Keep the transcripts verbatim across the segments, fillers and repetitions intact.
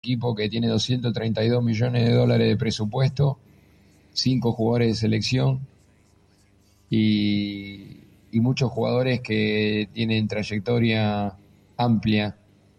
equipo que tiene doscientos treinta y dos millones de dólares de presupuesto, cinco jugadores de selección y, y muchos jugadores que tienen trayectoria amplia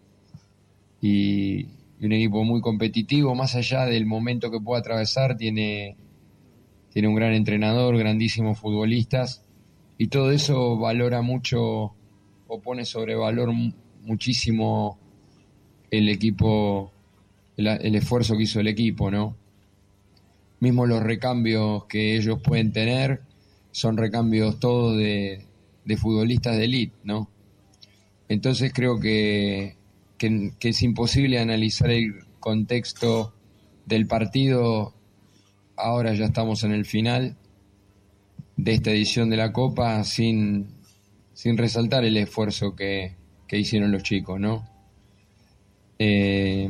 y, y un equipo muy competitivo, más allá del momento que pueda atravesar, tiene, tiene un gran entrenador, grandísimos futbolistas, y todo eso valora mucho o pone sobre valor muchísimo el equipo, el, el esfuerzo que hizo el equipo, ¿no? Mismo los recambios que ellos pueden tener son recambios todos de, de futbolistas de élite, ¿no? Entonces creo que, que, que es imposible analizar el contexto del partido. Ahora ya estamos en el final de esta edición de la Copa sin, sin resaltar el esfuerzo que, que hicieron los chicos, ¿no? Eh,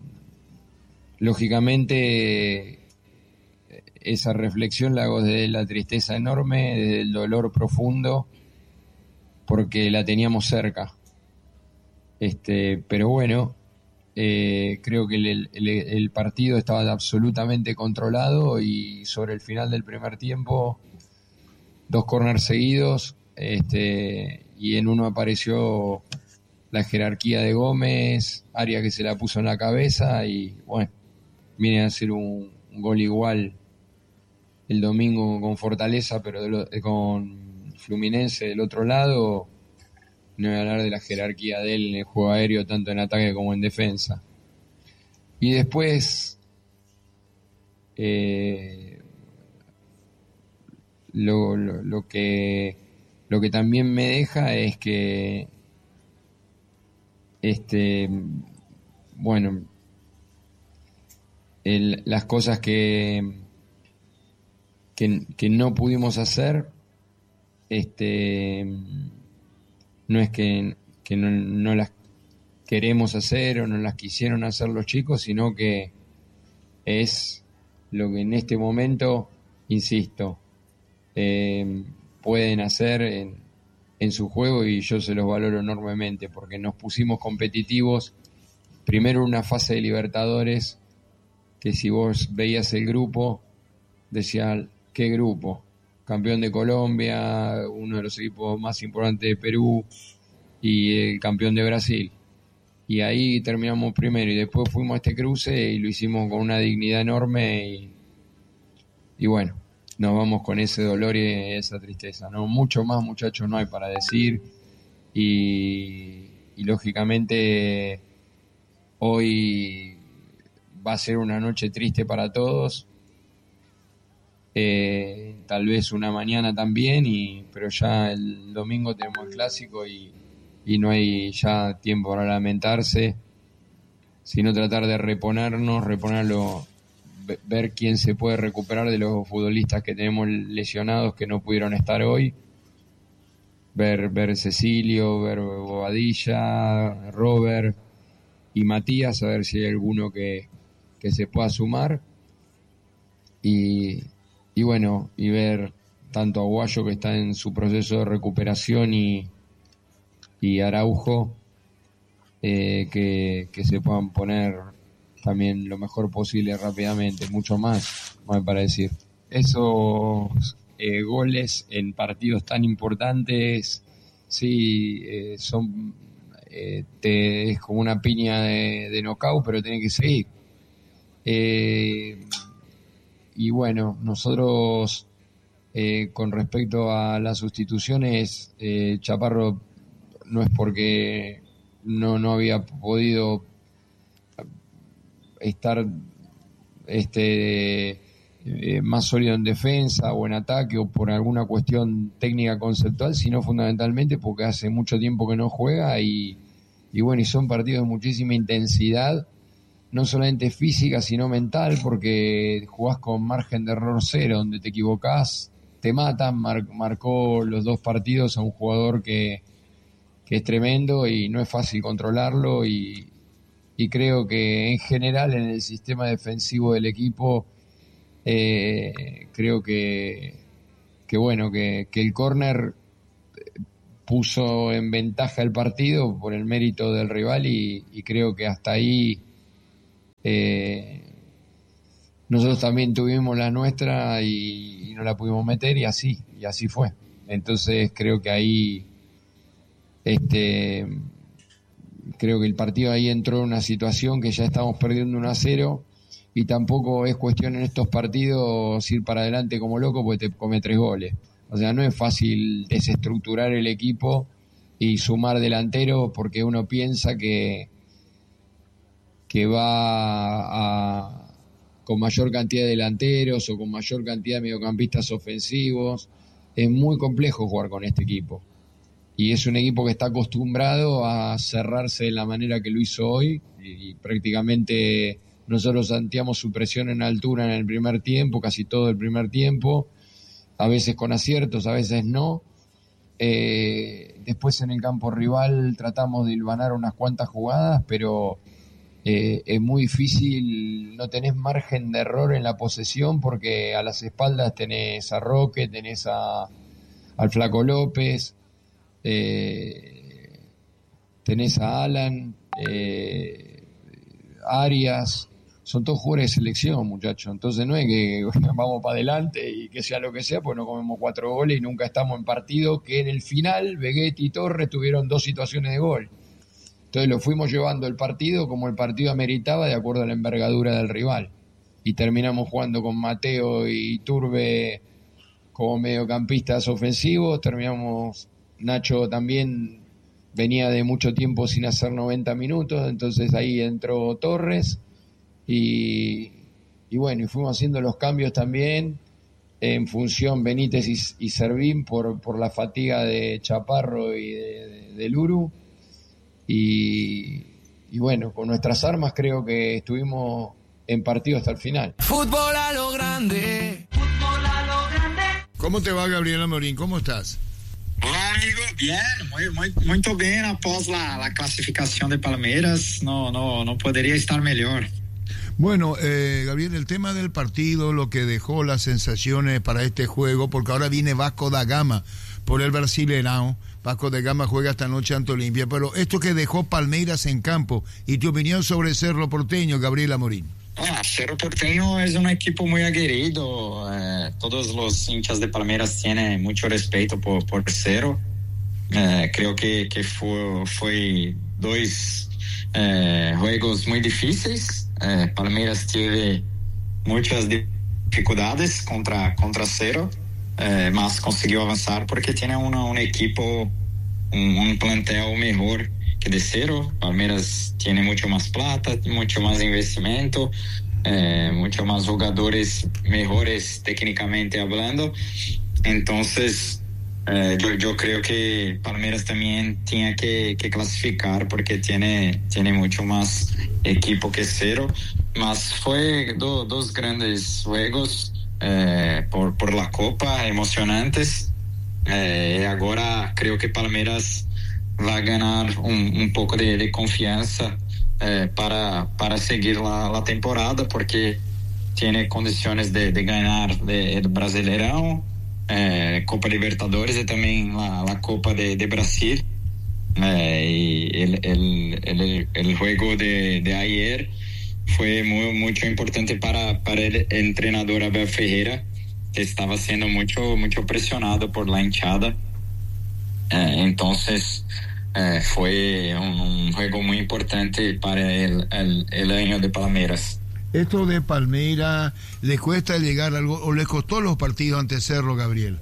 lógicamente esa reflexión la hago desde la tristeza enorme, desde el dolor profundo, porque la teníamos cerca. Este, pero bueno, eh, creo que el, el, el partido estaba absolutamente controlado y sobre el final del primer tiempo, dos corners seguidos, este, y en uno apareció la jerarquía de Gómez, Arias que se la puso en la cabeza y bueno, viene a hacer un, un gol igual el domingo con Fortaleza, pero de lo, con Fluminense del otro lado. No voy a hablar de la jerarquía de él en el juego aéreo, tanto en ataque como en defensa. Y después, eh, lo, lo, lo, que, lo que también me deja es que, este, bueno, el, las cosas que, que, que no pudimos hacer, este, no es que, que no, no las queremos hacer o no las quisieron hacer los chicos, sino que es lo que en este momento, insisto, eh, pueden hacer en, en su juego, y yo se los valoro enormemente porque nos pusimos competitivos primero en una fase de Libertadores que si vos veías el grupo decías, ¿qué grupo? Campeón de Colombia, uno de los equipos más importantes de Perú y el campeón de Brasil. Y ahí terminamos primero y después fuimos a este cruce y lo hicimos con una dignidad enorme y, y bueno, nos vamos con ese dolor y esa tristeza, ¿no? Mucho más, muchachos, no hay para decir y, y lógicamente hoy va a ser una noche triste para todos. Eh, tal vez una mañana también, y, pero ya el domingo tenemos el clásico y, y no hay ya tiempo para lamentarse, sino tratar de reponernos, reponerlo, ver quién se puede recuperar de los futbolistas que tenemos lesionados que no pudieron estar hoy, ver, ver Cecilio, ver Bobadilla, Robert y Matías, a ver si hay alguno que, que se pueda sumar y Y bueno, y ver tanto a Aguayo que está en su proceso de recuperación y, y Araujo eh, que, que se puedan poner también lo mejor posible rápidamente, mucho más, más para decir. Esos eh, goles en partidos tan importantes, sí, eh, son eh, te, es como una piña de, de knockout, pero tiene que seguir. Eh, y bueno, nosotros eh, con respecto a las sustituciones, eh, Chaparro no es porque no, no había podido estar este eh, más sólido en defensa o en ataque o por alguna cuestión técnica conceptual, sino fundamentalmente porque hace mucho tiempo que no juega y, y bueno, y son partidos de muchísima intensidad, no solamente física sino mental, porque jugás con margen de error cero, donde te equivocás te matan. Mar, marcó los dos partidos a un jugador que, que es tremendo y no es fácil controlarlo, y, y creo que en general en el sistema defensivo del equipo eh, creo que, que bueno, que, que el córner puso en ventaja el partido por el mérito del rival y, y creo que hasta ahí eh, nosotros también tuvimos la nuestra y, y no la pudimos meter, y así, y así fue. Entonces creo que ahí, este, creo que el partido ahí entró en una situación que ya estamos perdiendo uno a cero, y tampoco es cuestión en estos partidos ir para adelante como loco porque te come tres goles. O sea, no es fácil desestructurar el equipo y sumar delantero porque uno piensa que, que va a, con mayor cantidad de delanteros o con mayor cantidad de mediocampistas ofensivos. Es muy complejo jugar con este equipo. Y es un equipo que está acostumbrado a cerrarse de la manera que lo hizo hoy, y, y prácticamente nosotros santeamos su presión en altura en el primer tiempo, casi todo el primer tiempo, a veces con aciertos, a veces no. Eh, después en el campo rival tratamos de hilvanar unas cuantas jugadas, pero eh, es muy difícil, no tenés margen de error en la posesión porque a las espaldas tenés a Roque, tenés a, al Flaco López, eh, tenés a Alan, eh, Arias. Son todos jugadores de selección, muchachos. Entonces no es que vamos para adelante y que sea lo que sea, pues no comemos cuatro goles y nunca estamos en partido, que en el final Vegetti y Torres tuvieron dos situaciones de gol. Entonces lo fuimos llevando el partido como el partido ameritaba de acuerdo a la envergadura del rival. Y terminamos jugando con Mateo y Turbe como mediocampistas ofensivos. Terminamos, Nacho también venía de mucho tiempo sin hacer noventa minutos, entonces ahí entró Torres. Y, y bueno, y fuimos haciendo los cambios también en función Benítez y, y Servín por, por la fatiga de Chaparro y de, de, de Luru. Y, y bueno, con nuestras armas creo que estuvimos en partido hasta el final. Fútbol a lo grande. Fútbol a lo grande. ¿Cómo te va, Gabriel Amorim? ¿Cómo estás? Hola, amigo. Bien, muy, muy, muito bien após la, la clasificación de Palmeiras. No, no, no podría estar mejor. Bueno, eh, Gabriel, el tema del partido, lo que dejó las sensaciones para este juego, porque ahora viene Vasco da Gama por el Brasileirão. Vasco da Gama juega esta noche ante Olimpia, pero esto que dejó Palmeiras en campo, y tu opinión sobre Cerro Porteño, Gabriel Amorim. Ah, Cerro Porteño es un equipo muy aguerrido. Eh, todos los hinchas de Palmeiras tienen mucho respeto por, por Cerro. Eh, creo que, que fue, fue dos eh, juegos muy difíciles. Eh, Palmeiras teve muitas dificuldades contra contra Cerro, eh, mas conseguiu avançar porque tem uma um equipo, um, um plantel melhor que de Cerro. Palmeiras tem muito mais plata, muito mais investimento, eh, muito mais jogadores melhores técnicamente hablando. Entonces Eh, yo, yo creo que Palmeiras también tiene que, que clasificar porque tiene, tiene mucho más equipo que Cerro, mas fue do, dos grandes juegos eh, por, por la Copa, emocionantes. Eh, y ahora creo que Palmeiras va a ganar un, un poco de, de confianza eh, para, para seguir la, la temporada porque tiene condiciones de, de ganar de, de Brasileirão, Eh, Copa Libertadores y también la, la Copa de, de Brasil. Eh, y el, el, el, el juego de, de ayer fue muy, mucho importante para, para el entrenador Abel Ferreira, que estaba siendo mucho, mucho presionado por la hinchada. Eh, entonces eh, fue un, un juego muy importante para el, el, el año de Palmeiras. Esto de Palmeiras, ¿le cuesta llegar algo o le costó los partidos ante Cerro, Gabriel?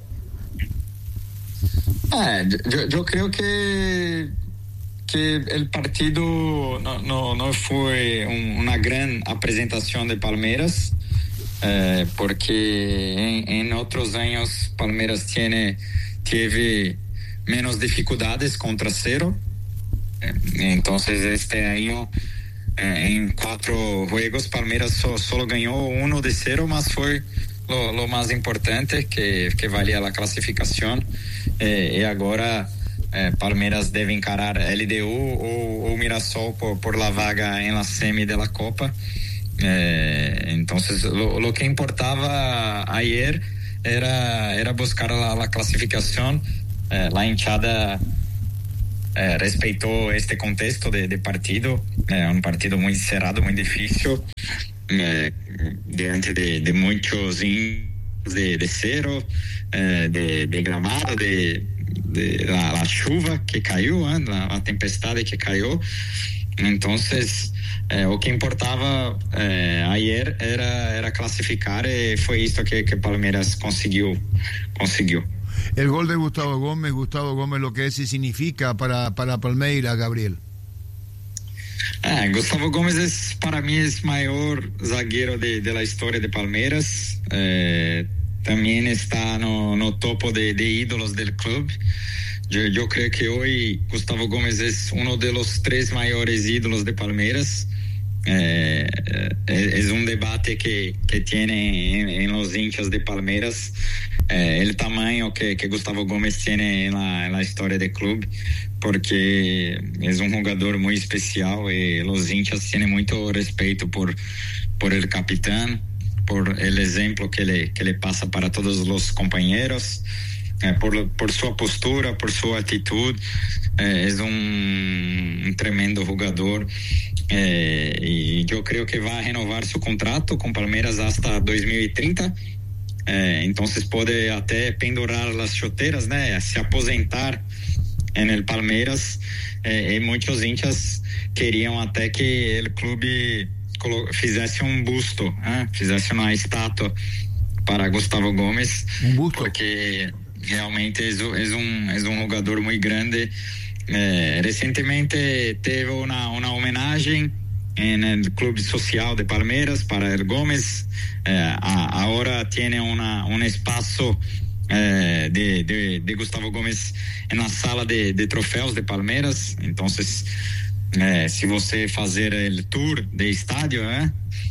Eh, yo, yo creo que que el partido no, no, no fue un, una gran presentación de Palmeiras, eh, porque en, en otros años Palmeiras tiene tiene menos dificultades contra Cerro. Eh, entonces este año Eh, en cuatro juegos Palmeiras so, solo ganó uno de cero, mas fue lo, lo más importante que, que valía la clasificación. Eh, y ahora eh, Palmeiras debe encarar L D U o, o Mirassol por, por la vaga en la semi de la Copa. Eh, entonces lo, lo que importaba ayer era, era buscar la, la clasificación. Eh, la hinchada eh, respetó este contexto de, de partido, eh, un partido muy cerrado, muy difícil, eh, diante de, de muchos de, de cero, eh, de, de gramado, de, de la, la chuva que cayó, eh, la, la tempestade que cayó. Entonces, eh, o que importava eh, ayer era, era clasificar, y fue esto que, que Palmeiras consiguió, consiguió. El gol de Gustavo Gómez, Gustavo Gómez, lo que es y significa para, para Palmeiras, Gabriel. Ah, Gustavo Gómez es, para mí es mayor zagueiro de, de la historia de Palmeiras, eh, también está no, no topo de, de ídolos del club. Yo, yo creo que hoy Gustavo Gómez es uno de los tres mayores ídolos de Palmeiras. Eh, es, es un debate que, que tiene en, en los hinchas de Palmeiras, eh, el tamaño que, que Gustavo Gómez tiene en la, en la historia del club, porque es un jugador muy especial y los hinchas tienen mucho respeto por, por el capitán, por el ejemplo que le, que le pasa para todos los compañeros. Eh, por, por su postura, por su actitud, eh, es un, un tremendo jugador, eh, y yo creo que va a renovar su contrato con Palmeiras hasta dos mil treinta, eh, entonces puede até pendurar las chuteiras, né, se aposentar en el Palmeiras, eh, y muchos hinchas querían até que el club fizesse un busto, eh, fizesse una estatua para Gustavo Gómez, un busto, porque realmente es, es, un, es un jugador muy grande. Eh, recientemente teve una, una homenaje en el Club Social de Palmeiras para el Gómez. Eh, a, ahora tiene una, un espacio eh, de, de, de Gustavo Gómez en la sala de, de trofeos de Palmeiras. Entonces, eh, si você fazer el tour de estadio, eh,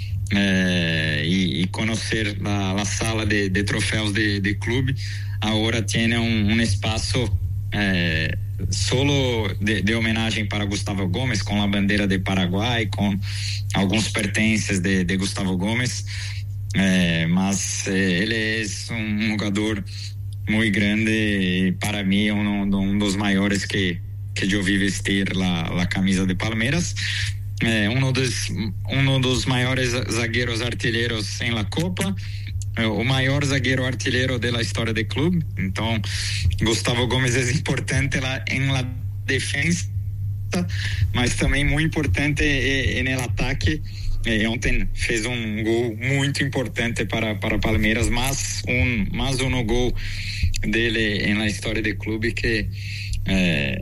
eh, y, y conocer la, la sala de, de trofeos de, de club, ahora tiene un, un espacio eh, solo de, de homenaje para Gustavo Gómez, con la bandera de Paraguay, con algunos pertences de, de Gustavo Gómez, eh, mas eh, él es un jugador muy grande y para mí uno, uno dos mayores que, que yo vi vestir la, la camisa de Palmeiras. Eh, uno, dos, uno dos maiores zagueiros artilheiros em la Copa, eh, o maior zagueiro artilheiro da história do clube. Então, Gustavo Gómez é importante lá em la defesa, mas também muito importante eh, no ataque. Eh, ontem fez um gol muito importante para para Palmeiras, mas um mais um gol dele em la história do clube que eh,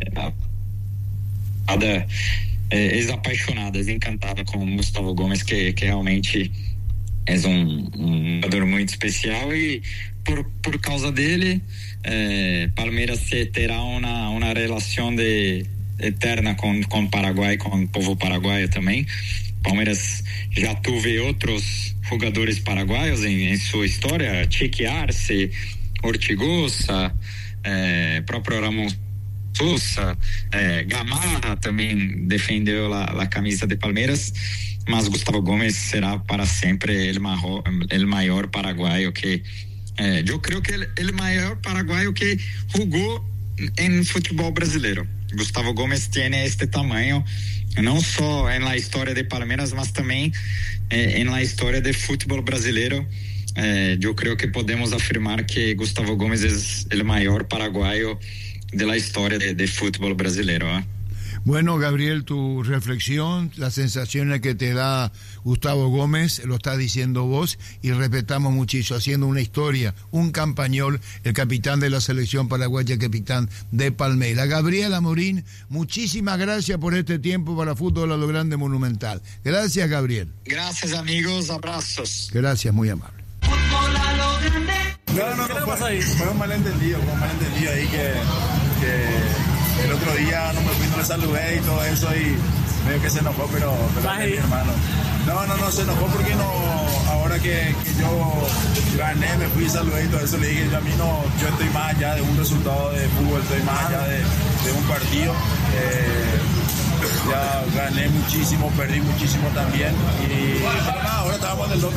cada É, é apaixonada, é encantada com o Gustavo Gómez, que, que realmente é um, um jogador muito especial, e por, por causa dele, é, Palmeiras terá uma, uma relação de, eterna com, com o Paraguai, com o povo paraguaio também. Palmeiras já teve outros jogadores paraguaios em, em sua história, Chiqui Arce, Ortigosa, é, próprio Ramon Sousa, eh, Gamarra também defendeu a, a camisa de Palmeiras, mas Gustavo Gómez será para sempre o maior, el maior paraguaio que, eh, eu creio que o maior paraguaio que jogou em futebol brasileiro. Gustavo Gómez tem este tamanho, não só na história de Palmeiras, mas também eh, na história de futebol brasileiro. Eh, eu creio que podemos afirmar que Gustavo Gómez é o maior paraguaio de la historia de, de fútbol brasileño, ¿eh? Bueno, Gabriel, tu reflexión, las sensaciones que te da Gustavo Gómez, lo estás diciendo vos, y respetamos muchísimo, haciendo una historia, un campañol, el capitán de la selección paraguaya, capitán de Palmeiras. Gabriel Amorín, muchísimas gracias por este tiempo para Fútbol a lo Grande Monumental. Gracias, Gabriel. Gracias, amigos, abrazos. Gracias, muy amable. Fútbol a lo grande. No, no, no, pasa ahí. Fue un malentendido, fue un malentendido ahí que, que el otro día no me fui, no le saludé y todo eso, y medio que se enojó, pero, pero es mi hermano. No, no, no, se enojó porque no, ahora que, que yo gané, me fui y saludé y todo eso, le dije, yo a mí no, yo estoy más allá de un resultado de fútbol, estoy más allá de, de un partido. Eh, ya gané muchísimo, perdí muchísimo también, y pero nada, ahora estábamos en el doping juntos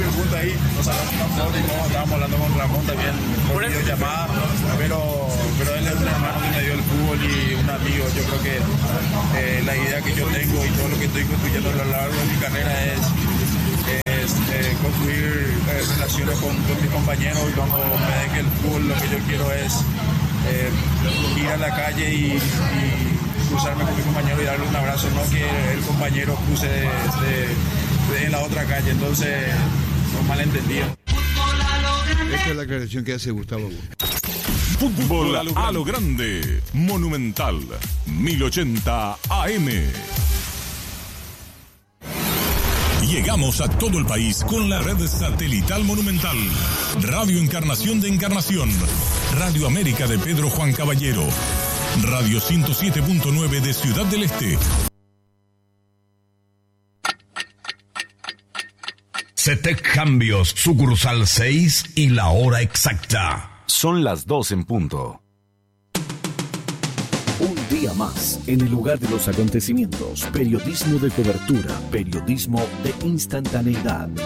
ahí, nos sacamos una foto y no, estábamos hablando con Ramón también por videollamada, pero, pero él es un hermano que me dio el fútbol y un amigo. Yo creo que eh, la idea que yo tengo y todo lo que estoy construyendo a lo largo de mi carrera es, es eh, construir eh, relaciones con, con mis compañeros, y cuando me deje el fútbol lo que yo quiero es eh, ir a la calle y, y cruzarme con mi compañero y darle un abrazo, no que el compañero cruce de, de, de en la otra calle. Entonces, no malentendido. Esta es la aclaración que hace Gustavo. Fútbol a lo grande, Monumental, mil ochenta A M. Llegamos a todo el país con la red satelital Monumental. Radio Encarnación de Encarnación, Radio América de Pedro Juan Caballero, Radio ciento siete punto nueve de Ciudad del Este. CETEC Cambios, sucursal seis y la hora exacta. Son las dos en punto. Un día más, en el lugar de los acontecimientos, periodismo de cobertura, periodismo de instantaneidad.